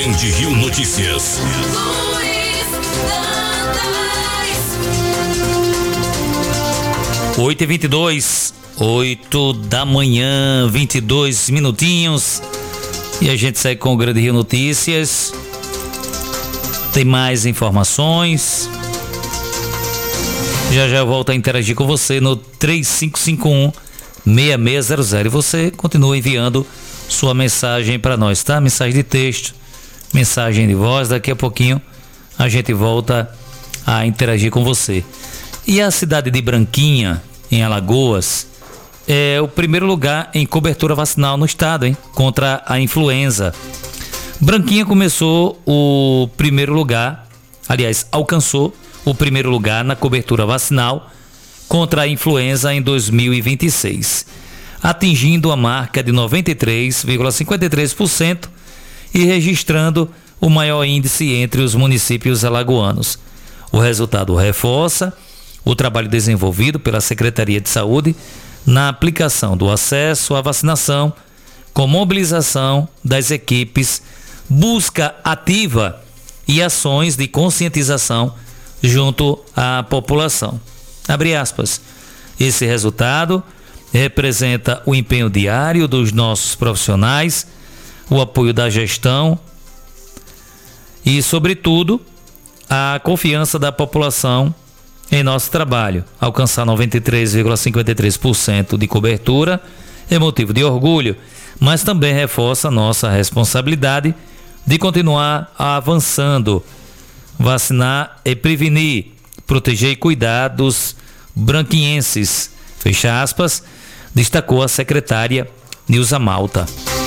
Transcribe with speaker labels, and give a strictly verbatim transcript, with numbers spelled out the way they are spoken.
Speaker 1: Band Rio Notícias.
Speaker 2: oito e vinte e dois, oito da manhã, vinte e dois minutinhos. E a gente segue com o Grande Rio Notícias. Tem mais informações. Já já eu volto a interagir com você no três cinco cinco um, seis seis zero zero. E você continua enviando sua mensagem para nós, tá? Mensagem de texto, mensagem de voz. Daqui a pouquinho a gente volta a interagir com você. E a cidade de Branquinha, em Alagoas, é o primeiro lugar em cobertura vacinal no estado, hein? Contra a influenza. Branquinha começou o primeiro lugar, aliás, alcançou o primeiro lugar na cobertura vacinal contra a influenza em dois mil e vinte e seis, atingindo a marca de noventa e três vírgula cinquenta e três por cento e registrando o maior índice entre os municípios alagoanos. O resultado reforça o trabalho desenvolvido pela Secretaria de Saúde na aplicação do acesso à vacinação, com mobilização das equipes, busca ativa e ações de conscientização junto à população. Abre aspas. Esse resultado representa o empenho diário dos nossos profissionais, o apoio da gestão e, sobretudo, a confiança da população em nosso trabalho. Alcançar noventa e três vírgula cinquenta e três por cento de cobertura é motivo de orgulho, mas também reforça a nossa responsabilidade de continuar avançando, vacinar e prevenir, proteger e cuidar dos branquinhenses, fecha aspas, destacou a secretária Nilza Malta.